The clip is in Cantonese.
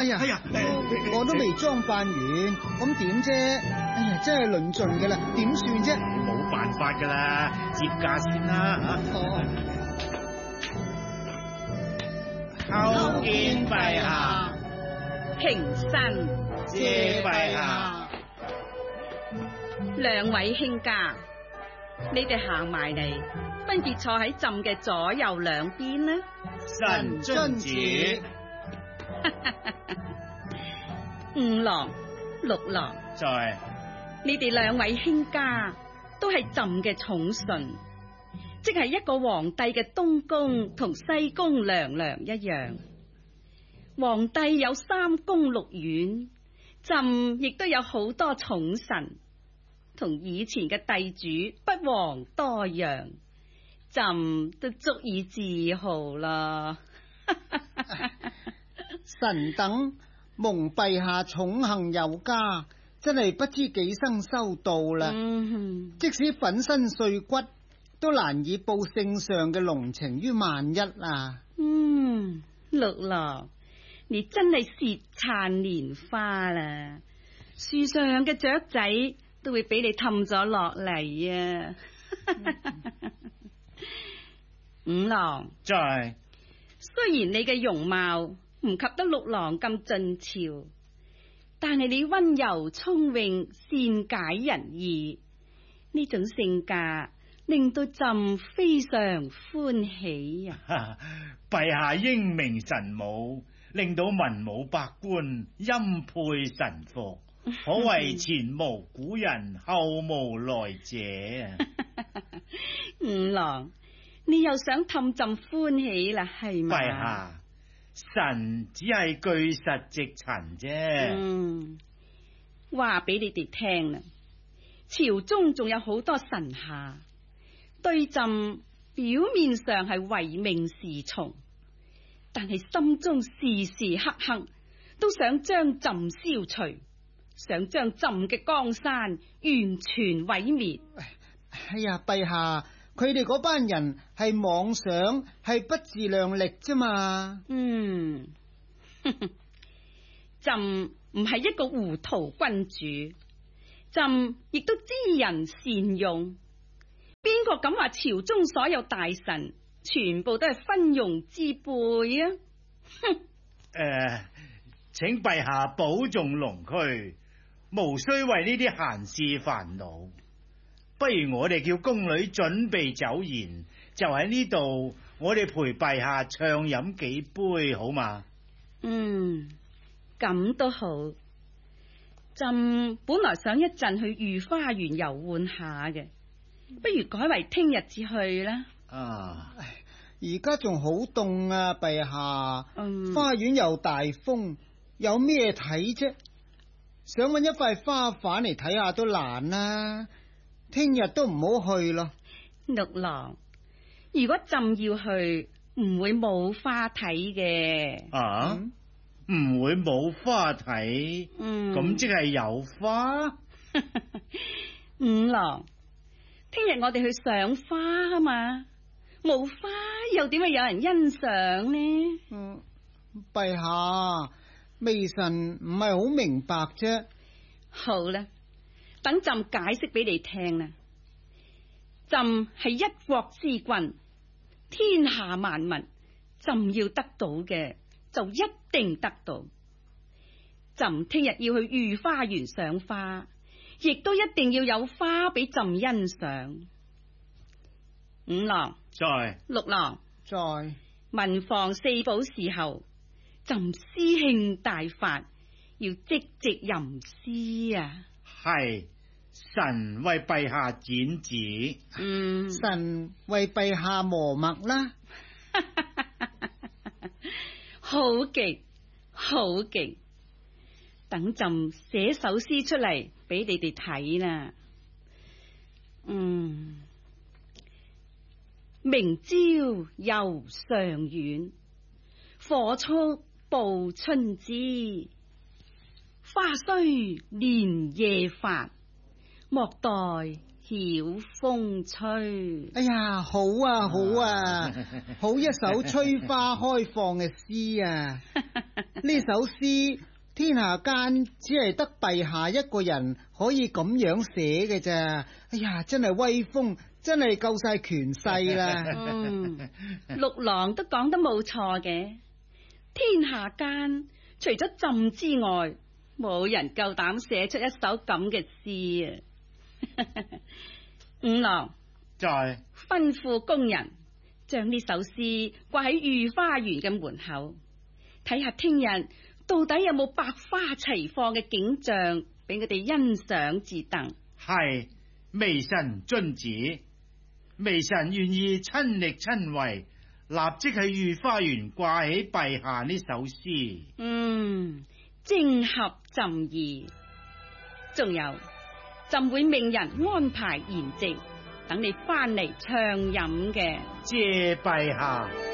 哎呀，我都未裝扮完，咁點啫？哎呀，真係論盡噶啦，點算啫？ 冇辦法噶啦，接駕先啦吓。叩見陛下， 平身。 謝陛下。 兩位卿家，你哋行埋嚟，分別坐喺朕嘅左右兩邊啦。 臣遵旨。 五郎、六郎， 在。 你哋兩位卿家都係朕嘅寵臣，即係一個皇帝嘅東宮同西宮娘娘一樣。皇帝有三宮六院，朕亦都有好多寵臣，同以前嘅帝主不遑多讓，朕都足以自豪啦。 臣等蒙陛下寵幸有加，真係不知幾生修道啦。即使粉身碎骨，都難以報聖上嘅濃情於萬一啊。 六郎，你真係舌燦蓮花啦，樹上嘅雀仔都會俾你氹咗落嚟啊。五郎， 在。 雖然你嘅容貌唔及得六郎咁俊俏，但係你溫柔聰穎、善解人意，呢種性格令到朕非常歡喜啊！ 陛下英明神武，令到文武百官欽佩臣服，可謂前無古人後無來者啊！ 五郎，你又想氹朕歡喜啦，係咪？ 陛下，臣只係據實直陳啫。 話俾你哋聽啦，朝中仲有好多臣下，對朕表面上係唯命是從，但係心中時時刻刻都想將朕消除，想將朕嘅江山完全毀滅。 哎呀，陛下，佢哋嗰班人係妄想，係不自量力啫嘛。 朕唔係一個糊塗君主，朕亦都知人善用。邊個敢話朝中所有大臣全部都係昏庸之輩啊？ 請陛下保重龍軀，無需為呢啲閒事煩惱。不如我哋叫宮女準備酒筵，就喺呢度，我哋陪陛下暢飲幾杯，好嘛？ 咁都好。朕本來想一陣去御花園遊玩下嘅，不如改為聽日至去啦。 而家仲好凍啊，陛下。花園又大風，有咩睇啫？想搵一塊花瓣嚟睇下都難啦。聽日都唔好去咯。 六郎，如果朕要去，唔會冇花睇嘅。 唔會冇花睇，咁即係有花。 五郎，聽日我哋去賞花啊嘛，冇花又點會有人欣賞呢？ 陛下，微臣唔係好明白啫。 好啦，等朕解釋俾你聽啦。朕係一國之君，天下萬民，朕要得到嘅就一定得到。朕聽日要去御花園賞花，亦都一定要有花俾朕欣賞。五郎在， 六郎在。 文房四寶侍候，朕詩興大發，要即席吟詩啊！ 係，臣為陛下剪紙。 臣為陛下磨墨啦。 好勁，好勁！等朕寫首詩出嚟俾你哋睇啦。明朝遊上苑，火速報春枝。花雖連夜發，莫待曉風吹。 哎呀，好啊，好啊，好一首吹花開放嘅詩啊！ 呢首詩天下間只係得陛下一個人可以咁樣寫嘅咋。哎呀，真係威風，真係夠晒權勢啦。 六郎都講得冇錯嘅，天下間除咗朕之外，冇人夠膽寫出一首咁嘅詩啊。五郎在吩咐工人將呢首詩掛喺御花園嘅門口，睇下聽日到底有冇百花齊放嘅景象俾佢哋欣賞至得。 係，微臣遵旨，微臣願意親力親為，立即喺御花園掛起陛下呢首詩。 正合朕意。仲有，朕會命人安排筵席，等你翻嚟暢飲嘅。 謝陛下。